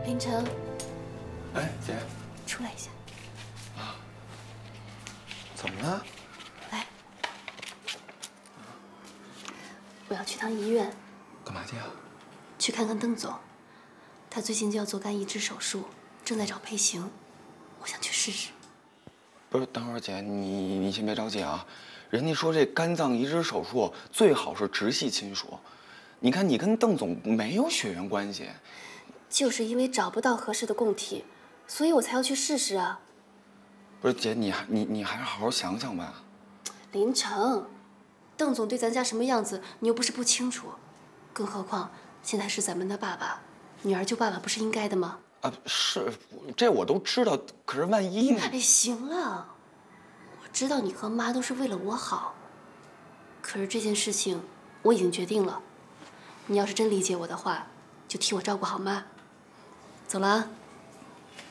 林晨， 哎，姐， 出来一下。 啊，怎么了？ 来，我要去趟医院。 干嘛去啊？ 去看看邓总，他最近就要做肝移植手术，正在找配型，我想去试试。 不是，等会儿姐，你先别着急啊。人家说这肝脏移植手术最好是直系亲属，你看你跟邓总没有血缘关系。 就是因为找不到合适的供体，所以我才要去试试啊。 不是姐，你还是好好想想吧。 林成，邓总对咱家什么样子，你又不是不清楚，更何况现在是咱们的爸爸，女儿救爸爸不是应该的吗？ 啊，是，这我都知道，可是万一呢？ 哎，行了，我知道你和妈都是为了我好，可是这件事情我已经决定了，你要是真理解我的话，就替我照顾好妈。走了啊。